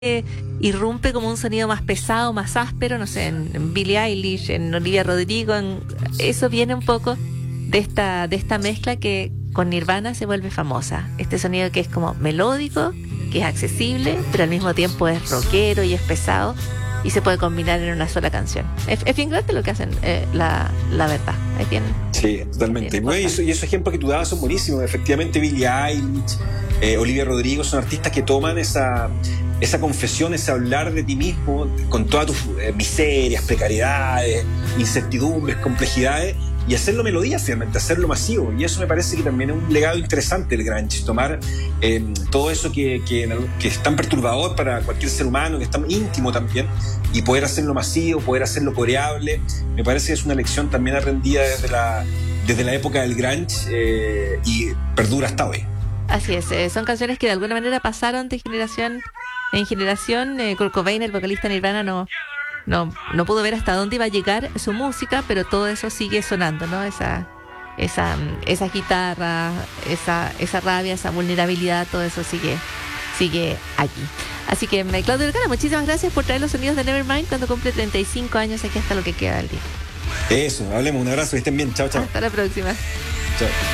irrumpe como un sonido más pesado, más áspero, no sé, en Billie Eilish, en Olivia Rodrigo, eso viene un poco de esta mezcla que con Nirvana se vuelve famosa. Este sonido que es como melódico, que es accesible, pero al mismo tiempo es rockero y es pesado, y se puede combinar en una sola canción. Es bien grande lo que hacen, la verdad. Es bien, sí, totalmente. Y esos ejemplos que tú dabas son buenísimos. Efectivamente, Billie Eilish, Olivia Rodrigo son artistas que toman esa confesión, ese hablar de ti mismo con todas tus miserias, precariedades, incertidumbres, complejidades, y hacerlo melodía finalmente, hacerlo masivo. Y eso me parece que también es un legado interesante del grunge, tomar todo eso que es tan perturbador para cualquier ser humano, que es tan íntimo también, y poder hacerlo masivo, poder hacerlo coreable. Me parece que es una lección también aprendida desde la época del grunge, y perdura hasta hoy. Así es, son canciones que de alguna manera pasaron de generación en generación. Kurt Cobain, el vocalista de Nirvana, no pudo ver hasta dónde iba a llegar su música, pero todo eso sigue sonando, ¿no? Esa guitarra, esa rabia, esa vulnerabilidad, todo eso sigue aquí. Así que, Claudio Vergara, muchísimas gracias por traer los sonidos de Nevermind cuando cumple 35 años aquí hasta lo que queda del día. Eso, hablemos, un abrazo, que estén bien, chao, chao. Hasta la próxima. Chao.